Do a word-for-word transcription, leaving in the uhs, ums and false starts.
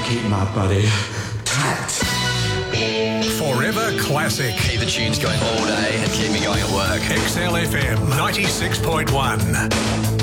keep my body tight. Forever Classic. Keep the tunes going all day and keep me going at work. X L F M ninety-six point one.